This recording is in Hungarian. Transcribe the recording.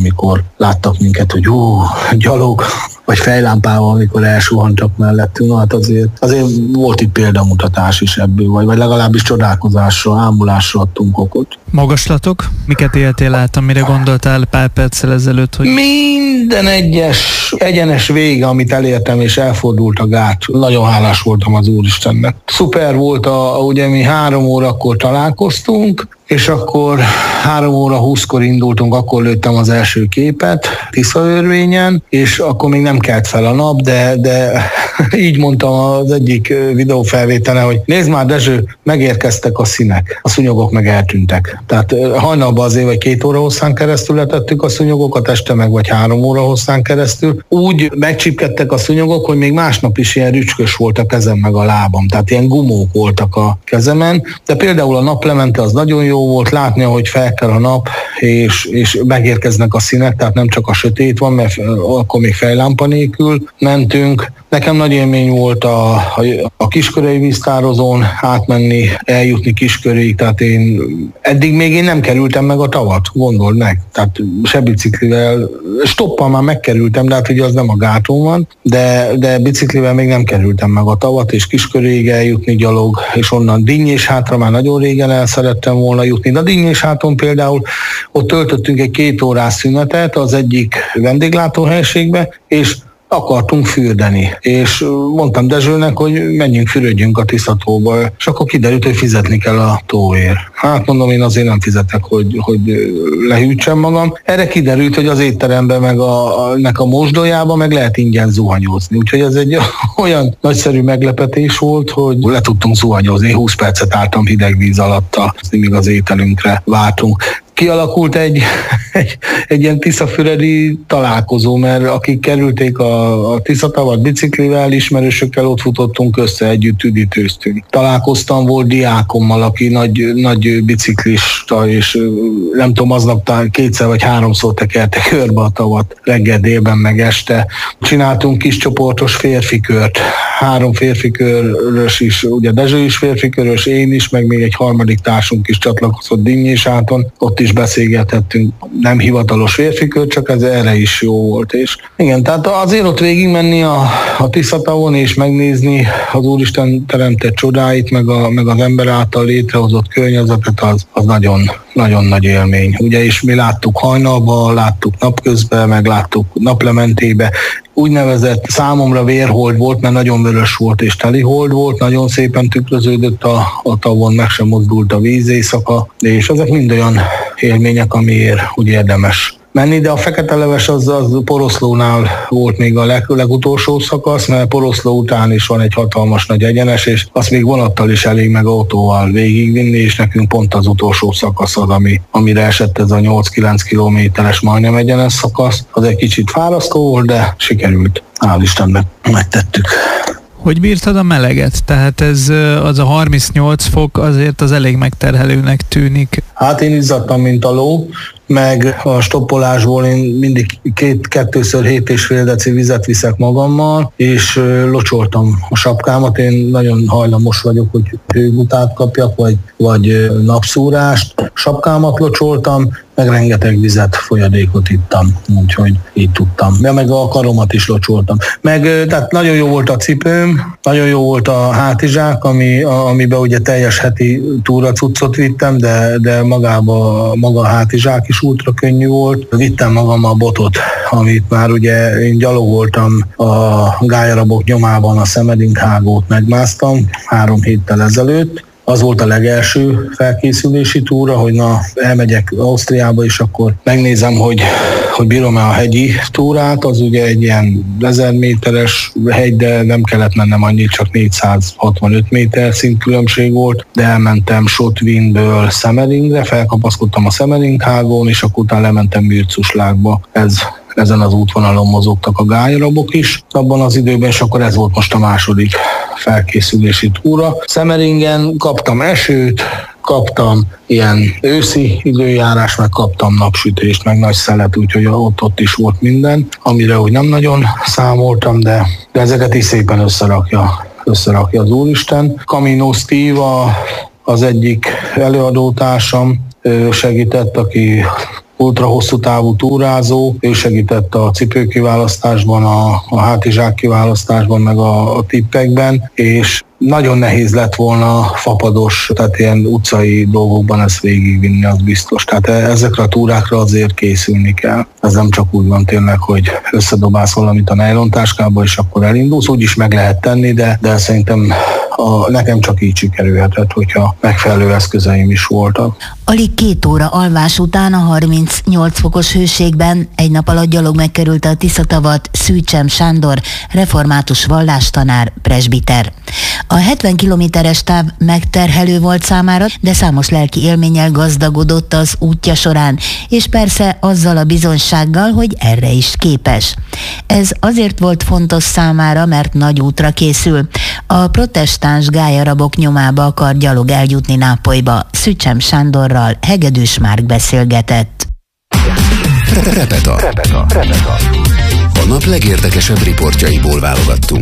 amikor láttak minket, hogy gyalog, vagy fejlámpával, amikor elsuhantak mellettünk. Hát azért volt itt példamutatás is ebből, vagy legalábbis csodálkozásra, ámulásra adtunk okot. Magaslatok? Miket éltél át, amire gondoltál pár perccel ezelőtt? Hogy... Minden egyes egyenes vége, amit elértem, és elfordult a gát. Nagyon hálás voltam az Úristennek. Szuper volt, ugye mi 3 órakor találkoztunk, és akkor 3 óra 20-kor indultunk, akkor lőttem az első képet Tiszaörvényen, és akkor még nem kelt fel a nap, de így mondtam az egyik videófelvételen, hogy nézd már, Dezső, megérkeztek a színek, a szúnyogok meg eltűntek. Tehát hajnalban azért vagy 2 óra hosszán keresztül letettük a szúnyogokat, este meg vagy 3 óra hosszán keresztül. Úgy megcsipkedtek a szúnyogok, hogy még másnap is ilyen rücskös volt a kezem meg a lábam, tehát ilyen gumók voltak a kezemen, de például a naplemente az nagyon jó volt látni, ahogy felkel a nap, és megérkeznek a színek, tehát nem csak a sötét van, mert akkor még fejlámpa nélkül mentünk. Nekem nagy élmény volt a Kiskörei víztározón átmenni, eljutni Kisköréig, tehát eddig még nem kerültem meg a tavat, gondold meg. Tehát se biciklivel, stoppal már megkerültem, de hát ugye az nem a gáton van, de biciklivel még nem kerültem meg a tavat, és Kisköréig eljutni gyalog, és onnan Dinnyéshátra már nagyon régen el szerettem volna jutni. De a Dinnyésháton például ott töltöttünk egy 2 órás szünetet az egyik vendéglátóhelyiségbe, és akartunk fürdeni, és mondtam Dezsőnek, hogy menjünk, fürödjünk a Tiszatóba, és akkor kiderült, hogy fizetni kell a tóért. Hát mondom, én azért nem fizetek, hogy lehűtsem magam. Erre kiderült, hogy az étteremben meg a mosdójában meg lehet ingyen zuhanyozni. Úgyhogy ez egy olyan nagyszerű meglepetés volt, hogy le tudtunk zuhanyozni. 20 percet álltam hideg víz alatt, míg az ételünkre vártunk. Kialakult egy ilyen tiszafüredi találkozó, mert akik kerülték a Tiszatavat biciklivel, ismerősökkel, ott futottunk össze, együtt üdítőztünk. Találkoztam, volt diákommal, aki nagy biciklista, és nem tudom, aznap talán 2 vagy 3-szor tekerte körbe a tavat, reggel, délben, meg este. Csináltunk kis csoportos férfikört, 3 férfikörös is, ugye Dezső is férfikörös, én is, meg még egy harmadik társunk is csatlakozott Dinnyésáton, ott is beszélgethettünk, nem hivatalos férfikör, csak ez erre is jó volt. És igen, tehát azért ott végigmenni a Tiszatavon és megnézni az Úristen teremtett csodáit, meg az ember által létrehozott környezetet, az nagyon, nagyon nagy élmény. Ugye is mi láttuk hajnalban, láttuk napközben, meg láttuk naplementébe. Úgynevezett számomra vérhold volt, mert nagyon vörös volt és telihold volt, nagyon szépen tükröződött a tavon, meg sem mozdult a víz éjszaka, és ezek mind olyan élmények, amiért úgy érdemes menni, de a Fekete-leves az Poroszlónál volt még a legutolsó szakasz, mert Poroszló után is van egy hatalmas nagy egyenes, és azt még vonattal is elég meg autóval végigvinni, és nekünk pont az utolsó szakasz az, amire esett ez a 8-9 kilométeres majdnem egyenes szakasz. Az egy kicsit fárasztó volt, de sikerült. Hál' Istennek megtettük. Hogy bírtad a meleget? Tehát az a 38 fok azért az elég megterhelőnek tűnik. Hát én izzadtam, mint a ló, meg a stoppolásból én mindig 2x7,5 deci vizet viszek magammal, és locsoltam a sapkámat. Én nagyon hajlamos vagyok, hogy hőgutát kapjak, vagy napszúrást. Sapkámat locsoltam, meg rengeteg vizet, folyadékot ittam, úgyhogy így tudtam. De meg a karomat is locsoltam. Tehát nagyon jó volt a cipőm, nagyon jó volt a hátizsák, amiben ugye teljes heti túracuccot vittem, de maga a hátizsák is ultra könnyű volt. Vittem magam a botot, amit már ugye én gyalogoltam a gályarabok nyomában, a Szemering-hágót megmásztam 3 héttel ezelőtt. Az volt a legelső felkészülési túra, hogy elmegyek Ausztriába, és akkor megnézem, hogy bírom-e a hegyi túrát. Az ugye egy ilyen 1000 méteres hegy, de nem kellett mennem annyit, csak 465 méter szintkülönbség volt, de elmentem Schotwinből Semeringre, felkapaszkodtam a Szemering-hágón, és akkor utána lementem Mürcuslágba. Ezen az útvonalon mozogtak a gályarabok is abban az időben, és akkor ez volt most a második felkészülési túra. Szemeringen kaptam esőt, kaptam ilyen őszi időjárás, meg kaptam napsütést, meg nagy szelet, úgyhogy ott is volt minden, amire úgy nem nagyon számoltam, de ezeket is szépen összerakja az Úristen. Camino Steve az egyik előadótársam segített, aki ultra hosszú távú túrázó, ő segített a cipőkiválasztásban, a hátizsák kiválasztásban, meg a tippekben, és nagyon nehéz lett volna fapados, tehát ilyen utcai dolgokban ezt végigvinni, az biztos. Tehát ezekre a túrákra azért készülni kell. Ez nem csak úgy van tényleg, hogy összedobálsz valamit a nejlontáskába, és akkor elindulsz. Úgy is meg lehet tenni, de szerintem nekem csak így sikerülhetett, hogyha megfelelő eszközeim is voltak. Alig 2 óra alvás után a 38 fokos hőségben egy nap alatt gyalog megkerülte a Tiszatavat Szűcsem Sándor, református vallástanár, presbiter. A 70 kilométeres táv megterhelő volt számára, de számos lelki élménnyel gazdagodott az útja során, és persze azzal a bizonysággal, hogy erre is képes. Ez azért volt fontos számára, mert nagy útra készül. A protestáns gályarabok nyomába akar gyalog eljutni Nápolyba. Szűcsem Sándorral Hegedűs Márk beszélgetett. Repeta. A nap legérdekesebb riportjaiból válogattunk.